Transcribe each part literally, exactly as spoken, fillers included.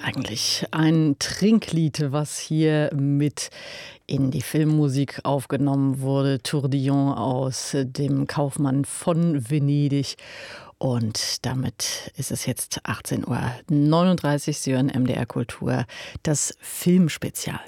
eigentlich? Ein Trinklied, was hier mit in die Filmmusik aufgenommen wurde. Tourbillon aus dem Kaufmann von Venedig. Und damit ist es jetzt achtzehn Uhr neununddreißig. Sie hören M D R Kultur, das Filmspezial.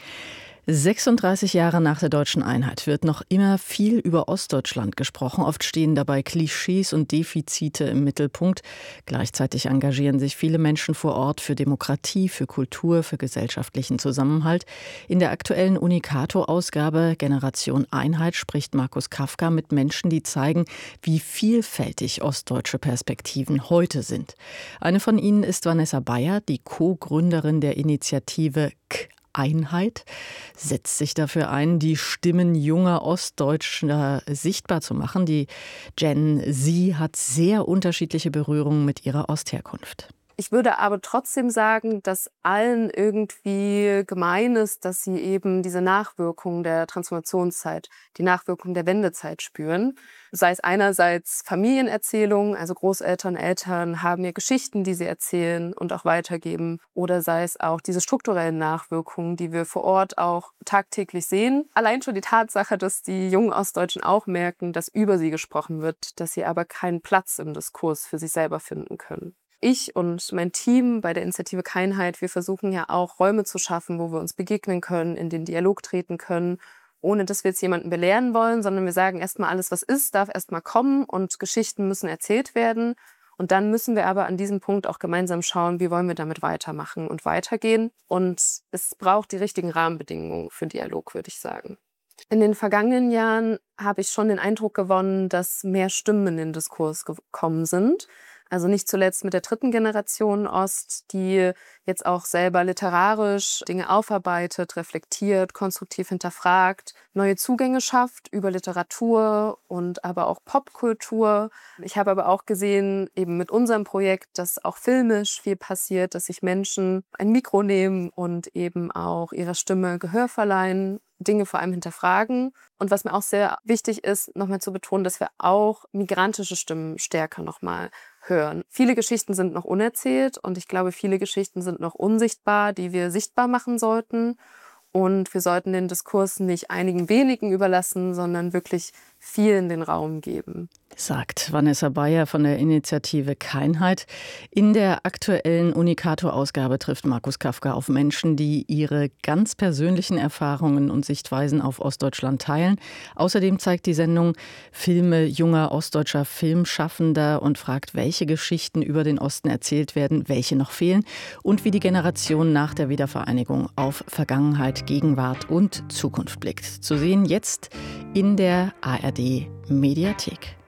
sechsunddreißig Jahre nach der deutschen Einheit wird noch immer viel über Ostdeutschland gesprochen. Oft stehen dabei Klischees und Defizite im Mittelpunkt. Gleichzeitig engagieren sich viele Menschen vor Ort für Demokratie, für Kultur, für gesellschaftlichen Zusammenhalt. In der aktuellen Unikato-Ausgabe Generation Einheit spricht Markus Kafka mit Menschen, die zeigen, wie vielfältig ostdeutsche Perspektiven heute sind. Eine von ihnen ist Vanessa Bayer, die Co-Gründerin der Initiative K Einheit, setzt sich dafür ein, die Stimmen junger Ostdeutscher sichtbar zu machen. Die Gen Z hat sehr unterschiedliche Berührungen mit ihrer Ostherkunft. Ich würde aber trotzdem sagen, dass allen irgendwie gemein ist, dass sie eben diese Nachwirkungen der Transformationszeit, die Nachwirkungen der Wendezeit spüren. Sei es einerseits Familienerzählungen, also Großeltern, Eltern haben ja Geschichten, die sie erzählen und auch weitergeben. Oder sei es auch diese strukturellen Nachwirkungen, die wir vor Ort auch tagtäglich sehen. Allein schon die Tatsache, dass die jungen Ostdeutschen auch merken, dass über sie gesprochen wird, dass sie aber keinen Platz im Diskurs für sich selber finden können. Ich und mein Team bei der Initiative Keinheit, wir versuchen ja auch Räume zu schaffen, wo wir uns begegnen können, in den Dialog treten können, ohne dass wir jetzt jemanden belehren wollen, sondern wir sagen erstmal, alles was ist, darf erstmal kommen und Geschichten müssen erzählt werden. Und dann müssen wir aber an diesem Punkt auch gemeinsam schauen, wie wollen wir damit weitermachen und weitergehen. Und es braucht die richtigen Rahmenbedingungen für Dialog, würde ich sagen. In den vergangenen Jahren habe ich schon den Eindruck gewonnen, dass mehr Stimmen in den Diskurs gekommen sind. Also nicht zuletzt mit der dritten Generation Ost, die jetzt auch selber literarisch Dinge aufarbeitet, reflektiert, konstruktiv hinterfragt, neue Zugänge schafft über Literatur und aber auch Popkultur. Ich habe aber auch gesehen, eben mit unserem Projekt, dass auch filmisch viel passiert, dass sich Menschen ein Mikro nehmen und eben auch ihrer Stimme Gehör verleihen, Dinge vor allem hinterfragen. Und was mir auch sehr wichtig ist, nochmal zu betonen, dass wir auch migrantische Stimmen stärker nochmal hören. Viele Geschichten sind noch unerzählt und ich glaube, viele Geschichten sind noch unsichtbar, die wir sichtbar machen sollten. Und wir sollten den Diskurs nicht einigen wenigen überlassen, sondern wirklich vielen den Raum geben. Sagt Vanessa Bayer von der Initiative Keinheit. In der aktuellen Unikato-Ausgabe trifft Markus Kafka auf Menschen, die ihre ganz persönlichen Erfahrungen und Sichtweisen auf Ostdeutschland teilen. Außerdem zeigt die Sendung Filme junger ostdeutscher Filmschaffender und fragt, welche Geschichten über den Osten erzählt werden, welche noch fehlen und wie die Generation nach der Wiedervereinigung auf Vergangenheit, Gegenwart und Zukunft blickt. Zu sehen jetzt in der A R D Mediathek.